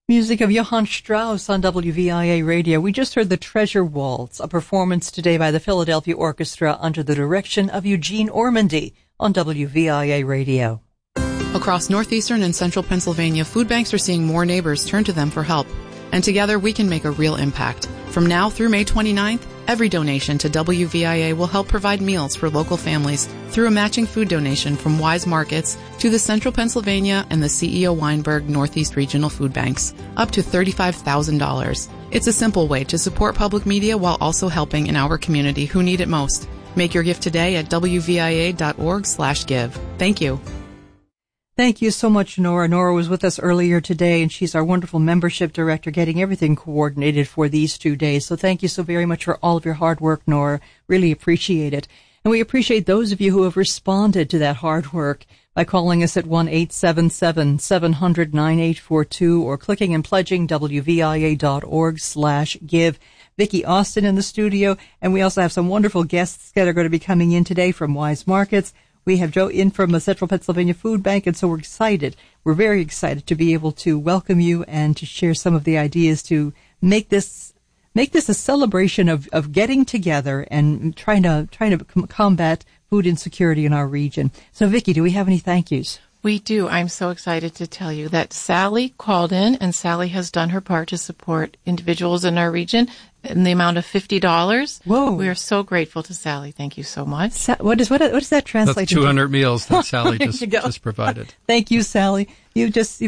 Music of Johann Strauss on WVIA Radio. We just heard the Treasure Waltz, a performance today by the Philadelphia Orchestra under the direction of Eugene Ormandy on WVIA Radio. Across northeastern and central Pennsylvania, food banks are seeing more neighbors turn to them for help. And together we can make a real impact. From now through May 29th, every donation to WVIA will help provide meals for local families through a matching food donation from Wise Markets to the Central Pennsylvania and the CEO Weinberg Northeast Regional Food Banks, up to $35,000. It's a simple way to support public media while also helping in our community who need it most. Make your gift today at WVIA.org/give. Thank you. Thank you so much, Nora. Nora was with us earlier today, and she's our wonderful membership director, getting everything coordinated for these 2 days. So thank you so very much for all of your hard work, Nora. Really appreciate it. And we appreciate those of you who have responded to that hard work by calling us at 1-877-700-9842 or clicking and pledging WVIA.org/give. Vicki Austin in the studio, and we also have some wonderful guests that are going to be coming in today from Wise Markets. We have Joe in from the Central Pennsylvania Food Bank, and so we're excited. We're very excited to be able to welcome you and to share some of the ideas to make this a celebration of getting together and trying to combat food insecurity in our region. So, Vicki, do we have any thank yous? We do. I'm so excited to tell you that Sally called in, and Sally has done her part to support individuals in our region in the amount of $50. Whoa. We are so grateful to Sally. Thank you so much. What does that translate That's 200 meals that Sally just provided. Thank you, Sally. You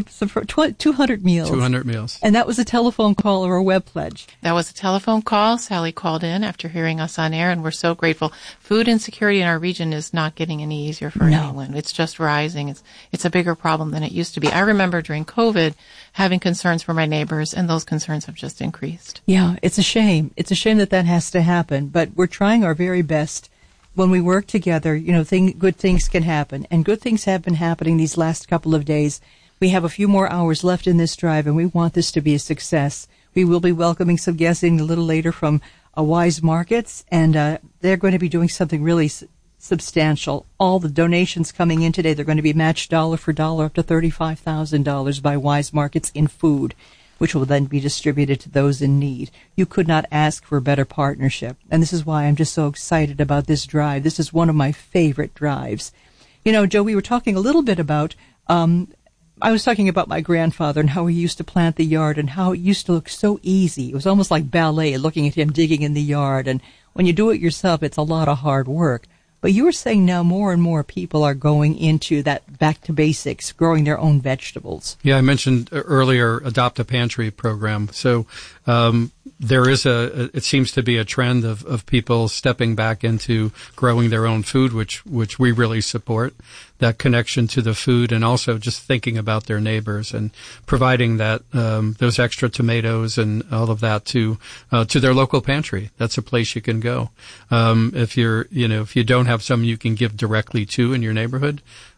200 meals. 200 meals. And that was a telephone call or a web pledge. That was a telephone call. Sally called in after hearing us on air, and we're so grateful. Food insecurity in our region is not getting any easier for anyone. It's just rising. It's a bigger problem than it used to be. I remember during COVID having concerns for my neighbors, and those concerns have just increased. Yeah, it's a shame. It's a shame that has to happen, but we're trying our very best. When we work together, good things can happen, and good things have been happening these last couple of days. We have a few more hours left in this drive, and we want this to be a success. We will be welcoming some guests in a little later from Wise Markets, and they're going to be doing something really substantial. All the donations coming in today, they're going to be matched dollar for dollar up to $35,000 by Wise Markets in food, which will then be distributed to those in need. You could not ask for a better partnership, and this is why I'm just so excited about this drive. This is one of my favorite drives. Joe, we were talking a little bit about, I was talking about my grandfather and how he used to plant the yard and how it used to look so easy. It was almost like ballet looking at him digging in the yard, and when you do it yourself, it's a lot of hard work. But you were saying now more and more people are going into that back to basics, growing their own vegetables. Yeah, I mentioned earlier Adopt a Pantry program. So there is it seems to be a trend of people stepping back into growing their own food, which we really support, that connection to the food, and also just thinking about their neighbors and providing that those extra tomatoes and all of that to their local pantry. That's a place you can go. If you don't have some you can give directly to in your neighborhood,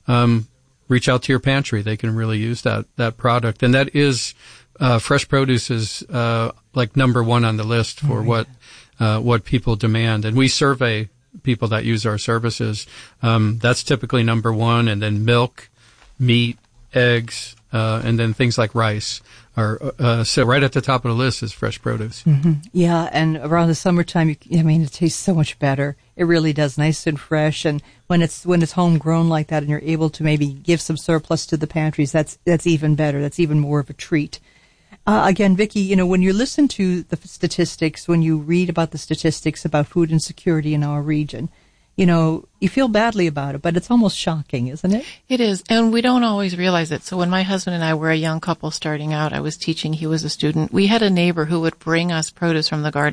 reach out to your pantry. They can really use that product. And that is, fresh produce is, like number one on the list for what people demand. And we survey people that use our services. That's typically number one, and then milk, meat, eggs, and then things like rice are, so right at the top of the list is fresh produce. Mm-hmm. Yeah. And around the summertime, it tastes so much better. It really does, nice and fresh. And when it's homegrown like that, and you're able to maybe give some surplus to the pantries, that's even better. That's even more of a treat. Again, Vicki, when you listen to the statistics, when you read about the statistics about food insecurity in our region, you feel badly about it, but it's almost shocking, isn't it? It is, and we don't always realize it. So when my husband and I were a young couple starting out, I was teaching, he was a student. We had a neighbor who would bring us produce from the garden